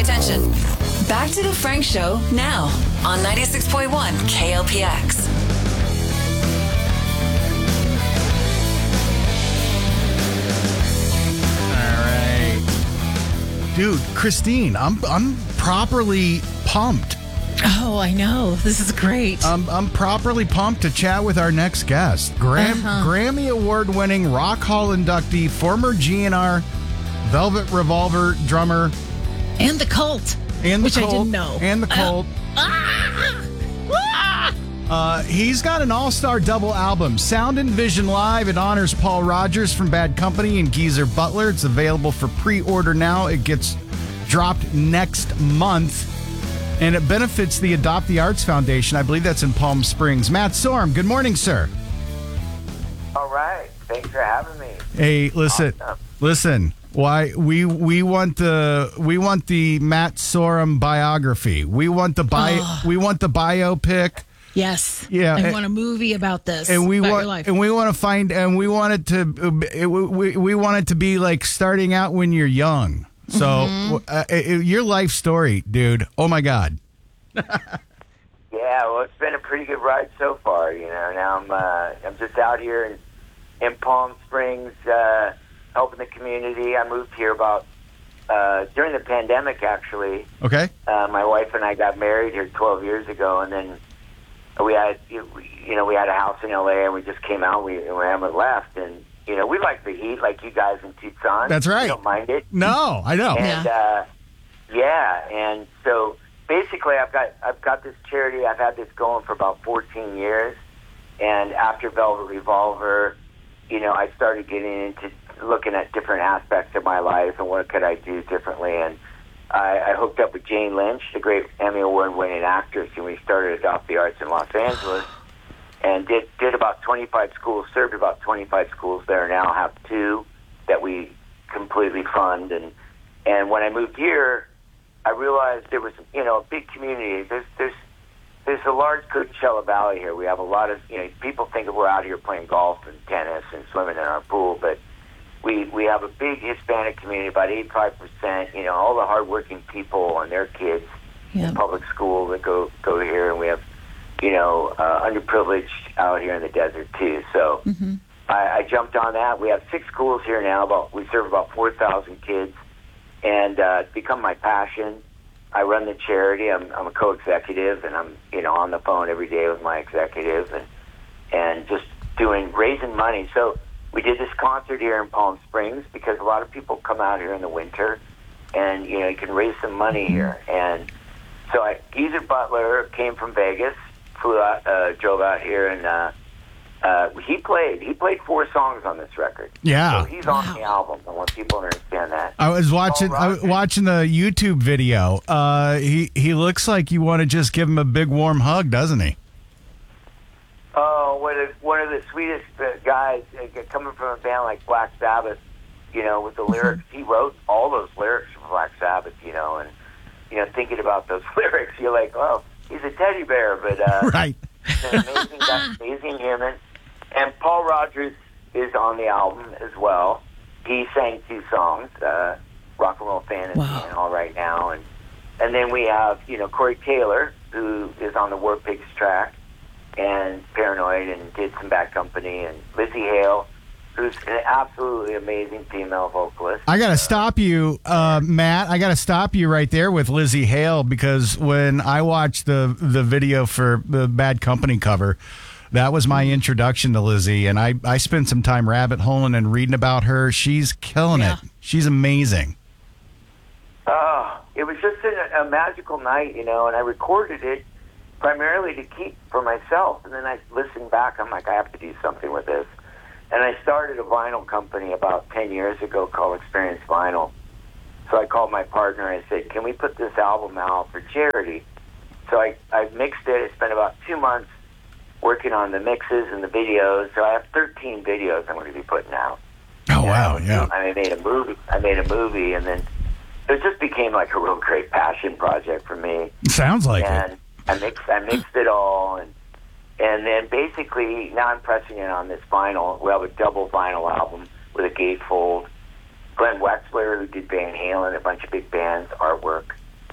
attention. Back to the Frank Show now on 96.1 KLPX. All right. Dude, Christine, I'm properly pumped. Oh, I know. This is great. I'm properly pumped to chat with our next guest. Grammy Award-winning Rock Hall inductee, former GNR Velvet Revolver drummer. And the Cult. Which I didn't know. And the Cult. He's got an all-star double album, Sound and Vision Live. It honors Paul Rodgers from Bad Company and Geezer Butler. It's available for pre-order now. It gets dropped next month. And it benefits the Adopt the Arts Foundation. I believe that's in Palm Springs. Matt Sorum, good morning, sir. All right. Thanks for having me. Hey, listen. Why we want the Matt Sorum biography. We want the biopic. Yes. Yeah. I want a movie about this. And we about want your life. and we want to find and we want it to be like starting out when you're young. So your life story, dude. Oh my God. Yeah, well, it's been a pretty good ride so far. You know, now I'm just out here in Palm Springs helping the community. I moved here about during the pandemic, actually. Okay. My wife and I got married here 12 years ago, and then we had a house in LA, and we just came out. We haven't left, and we like the heat, like you guys in Tucson. That's right. We don't mind it. No, I know. And and so basically, I've got this charity. I've had this going for about 14 years, and after Velvet Revolver, I started getting into looking at different aspects of my life and what could I do differently. And I hooked up with Jane Lynch, the great Emmy Award-winning actress, and we started Adopt the Arts in Los Angeles. And did about 25 schools, served about 25 schools there now, have 2 that we completely fund. And when I moved here, I realized there was, a big community. There's a large Coachella Valley here. We have a lot of, people think we're out here playing golf and tennis and swimming in our pool, but we have a big Hispanic community, about 85%, all the hardworking people and their kids in public school that go here, and we have underprivileged out here in the desert too. So I jumped on that. We have 6 schools here now. We serve about 4,000 kids, and it's become my passion. I run the charity. I'm a co-executive, and I'm on the phone every day with my executive and just raising money. So we did this concert here in Palm Springs because a lot of people come out here in the winter, and you can raise some money here. And so Geezer Butler came from Vegas. Flew out, drove out here, and he played 4 songs on this record. Yeah, so he's on the album. I want people to understand that. I was watching the YouTube video. He looks like you want to just give him a big warm hug, doesn't he? Oh, one of the sweetest guys coming from a band like Black Sabbath. With the lyrics, he wrote all those lyrics for Black Sabbath. And thinking about those lyrics, you're like, oh. He's a teddy bear, but right. He's an amazing human. And Paul Rodgers is on the album as well. He sang 2 songs, Rock and Roll Fantasy and All Right Now. And then we have, Corey Taylor, who is on the War Pigs track, and Paranoid, and did some Bad Company, and Lizzie Hale, who's an absolutely amazing female vocalist. I got to stop you, Matt. I got to stop you right there with Lizzie Hale, because when I watched the video for the Bad Company cover, that was my introduction to Lizzie, and I spent some time rabbit holing and reading about her. She's killing it. She's amazing. Oh, it was just a magical night, and I recorded it primarily to keep for myself, and then I listened back. I'm like, I have to do something with this. And I started a vinyl company about 10 years ago called Experience Vinyl. So I called my partner and I said, can we put this album out for charity? So I mixed it. I spent about 2 months working on the mixes and the videos. So I have 13 videos I'm going to be putting out. Oh, wow, yeah. I made a movie, and then it just became like a real great passion project for me. Sounds like and it. I mixed it all, and then basically now I'm pressing it on this vinyl. We have a double vinyl album with a gatefold. Glenn Wexler, who did Van Halen, a bunch of big bands, artwork.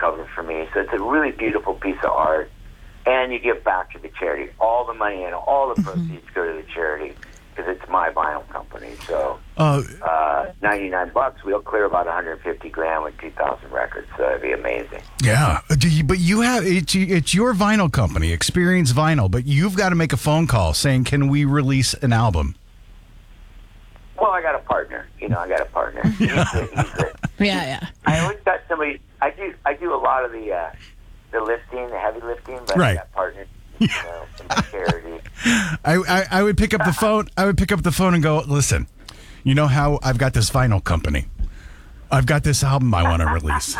cover for me. So it's a really beautiful piece of art. And you give back to the charity. All the money and all the proceeds go to the charity because it's my vinyl company. So $99, we'll clear about $150,000 with 2,000 records. So it'd be amazing. Yeah, but you have it's your vinyl company, Experience Vinyl. But you've got to make a phone call saying, "Can we release an album?" Well, I got a partner. I got a partner. He's Yeah. I always got somebody. I do a lot of the lifting, the heavy lifting, but right. I got partners, in my charity. I would pick up the phone. I would pick up the phone and go, "Listen, you know how I've got this vinyl company. I've got this album I want to release."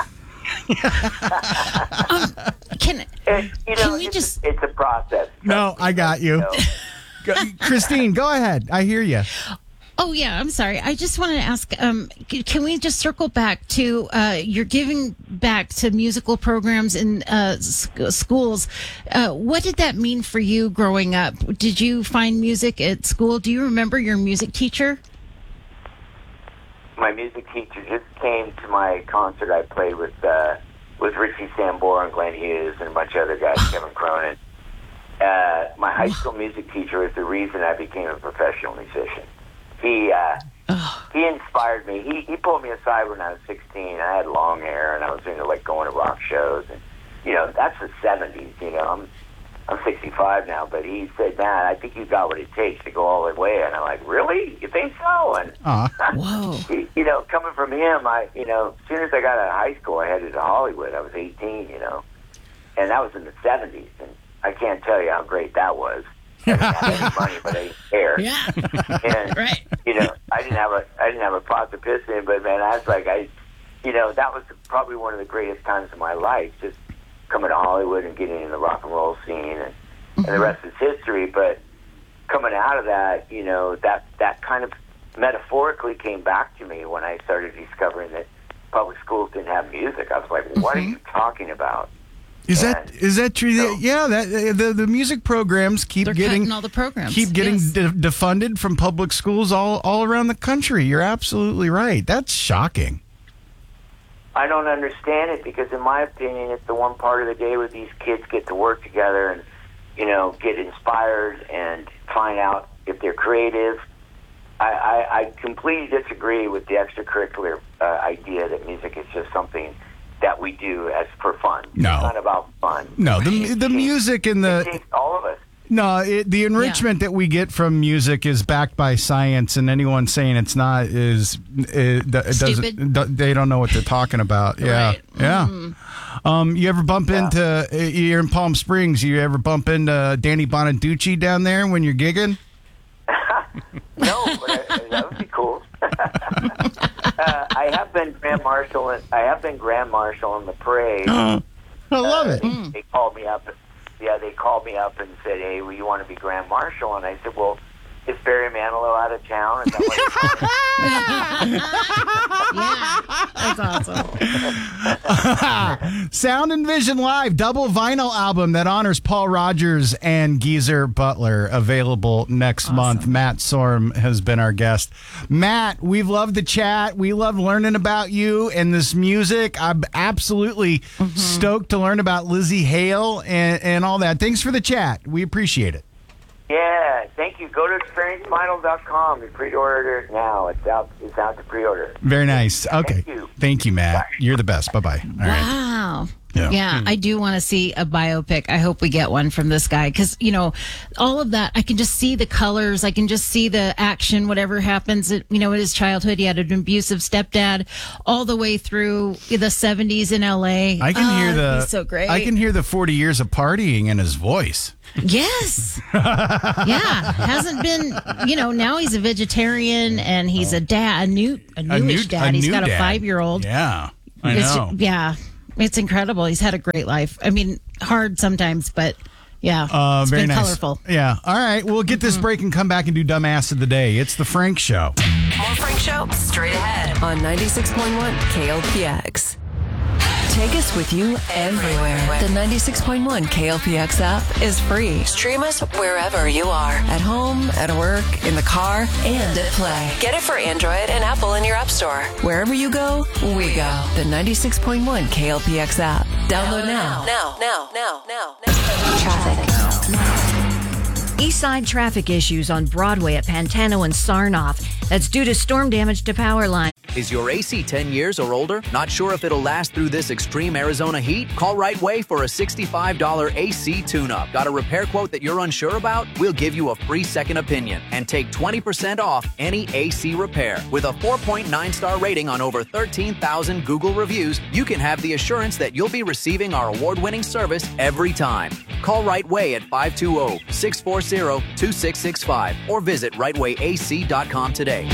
It's a process. No, I got you. Christine, go ahead. I hear you. Oh, yeah. I'm sorry. I just wanted to ask, can we just circle back to you're giving back to musical programs in schools. What did that mean for you growing up? Did you find music at school? Do you remember your music teacher? My music teacher just came to my concert I played with Richie Sambora and Glenn Hughes and a bunch of other guys, Kevin Cronin. My high school music teacher was the reason I became a professional musician. He inspired me. He pulled me aside when I was 16. I had long hair, and I was into going to rock shows. And that's the 70s. I'm 65 now, but he said, "Man, I think you got what it takes to go all the way." And I'm like, "Really? You think so?" And whoa, coming from him, as soon as I got out of high school, I headed to Hollywood. I was 18, and that was in the 70s, and I can't tell you how great that was. I didn't have any money, but I didn't care. Yeah, and right. I didn't have a pot to piss in, but man, I was like, that was probably one of the greatest times of my life, just coming to Hollywood and getting in the rock and roll scene, and the rest is history. But coming out of that, that kind of metaphorically came back to me when I started discovering that public schools didn't have music. I was like, "What are you talking about?" Is that true? Yeah, the music programs keep getting all the programs. Keep getting defunded from public schools all around the country. You're absolutely right. That's shocking. I don't understand it because, in my opinion, it's the one part of the day where these kids get to work together and get inspired and find out if they're creative. I completely disagree with the extracurricular idea that music is just something that we do as for fun. No. It's not about fun. No, the music and all of us. No, the enrichment that we get from music is backed by science, and anyone saying it's not they don't know what they're talking about. Yeah, right. Yeah. You ever bump into? You're in Palm Springs. You ever bump into Danny Bonaducci down there when you're gigging? No, but that would be cool. I have been Grand Marshal in the parade. I love it. They called me up. They called me up and said, "Hey, well, you want to be Grand Marshal?" And I said, "Well, is Barry Manilow out of town?" Is that Yeah, that's awesome. Sound and Vision Live double vinyl album that honors Paul Rogers and Geezer Butler, available next month. Matt Sorum has been our guest. Matt, we've loved the chat. We love learning about you and this music. I'm absolutely stoked to learn about Lzzy Hale and all that. Thanks for the chat. We appreciate it. Yeah, thank you. Go to experiencevinyl.com and pre-order it now. It's out to pre-order. Very nice. Okay. Thank you, Matt. Bye. You're the best. Bye-bye. All right. Wow. Yeah. I do want to see a biopic. I hope we get one from this guy because, all of that, I can just see the colors. I can just see the action, whatever happens. In his childhood, he had an abusive stepdad all the way through the 70s in L.A. I can hear he's so great. I can hear the 40 years of partying in his voice. Yes. Yeah. Hasn't been, now he's a vegetarian and he's a dad, a newish dad. He's got a 5-year-old. Yeah. I know. It's incredible. He's had a great life. I mean, hard sometimes, but it's very been nice. colorful. Yeah. All right. We'll get this break and come back and do Dumbass of the Day. It's the Frank Show. More Frank Show straight ahead on 96.1 KLPX. Take us with you everywhere. The 96.1 KLPX app is free. Stream us wherever you are. At home, at work, in the car, and at play. Get it for Android and Apple in your app store. Wherever you go, we go. The 96.1 KLPX app. Download now. Now. Traffic. East side traffic issues on Broadway at Pantano and Sarnoff. That's due to storm damage to power line. Is your AC 10 years or older? Not sure if it'll last through this extreme Arizona heat? Call Right Way for a $65 AC tune-up. Got a repair quote that you're unsure about? We'll give you a free second opinion and take 20% off any AC repair. With a 4.9-star rating on over 13,000 Google reviews, you can have the assurance that you'll be receiving our award-winning service every time. Call Right Way at 520-640-2665 or visit rightwayac.com today.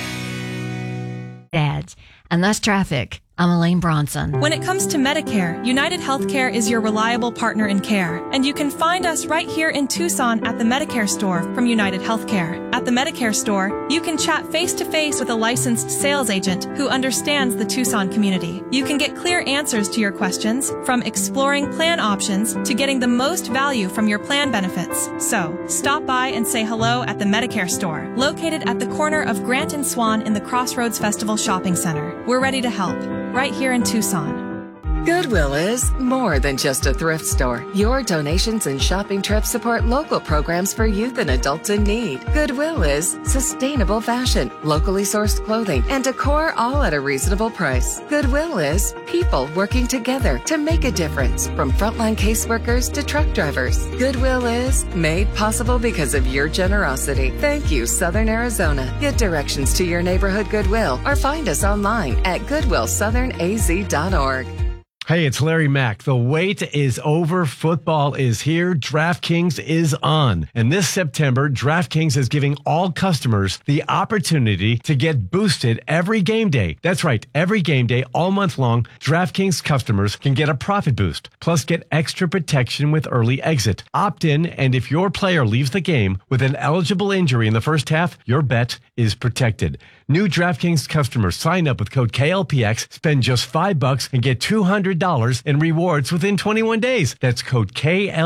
Ads. And that's traffic. I'm Elaine Bronson. When it comes to Medicare, United Healthcare is your reliable partner in care. And you can find us right here in Tucson at the Medicare store from United Healthcare. At the Medicare store, you can chat face-to-face with a licensed sales agent who understands the Tucson community. You can get clear answers to your questions, from exploring plan options to getting the most value from your plan benefits. So, stop by and say hello at the Medicare store, located at the corner of Grant and Swan in the Crossroads Festival Shopping Center. We're ready to help. Right here in Tucson. Goodwill is more than just a thrift store. Your donations and shopping trips support local programs for youth and adults in need. Goodwill is sustainable fashion, locally sourced clothing, and decor, all at a reasonable price. Goodwill is people working together to make a difference, from frontline caseworkers to truck drivers. Goodwill is made possible because of your generosity. Thank you, Southern Arizona. Get directions to your neighborhood Goodwill or find us online at goodwillsouthernaz.org. Hey, it's Larry Mack. The wait is over. Football is here. DraftKings is on. And this September, DraftKings is giving all customers the opportunity to get boosted every game day. That's right. Every game day, all month long, DraftKings customers can get a profit boost, plus get extra protection with early exit. Opt in, and if your player leaves the game with an eligible injury in the first half, your bet is protected. New DraftKings customers sign up with code KLPX, spend just $5 and get $200 in rewards within 21 days. That's code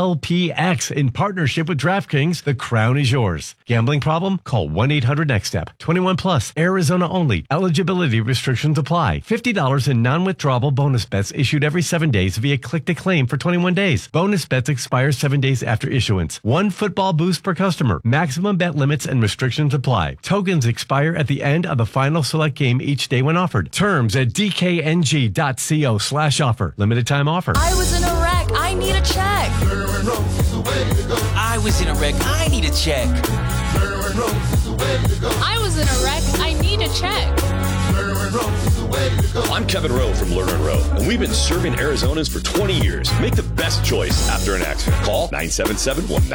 KLPX in partnership with DraftKings. The crown is yours. Gambling problem? Call 1-800-NEXT-STEP. 21 plus. Arizona only. Eligibility restrictions apply. $50 in non-withdrawable bonus bets issued every 7 days via click-to-claim for 21 days. Bonus bets expire 7 days after issuance. One football boost per customer. Maximum bet limits and restrictions apply. Tokens expire at the end of the final select game each day when offered. Terms at dkng.co/offer. Limited time offer. I was in a wreck. I need a check. I was in a wreck. I need a check. I was in a wreck. I need a check. I'm Kevin Rowe from Lerner & Rowe, and we've been serving Arizonans for 20 years. Make the best choice after an accident. Call 977-19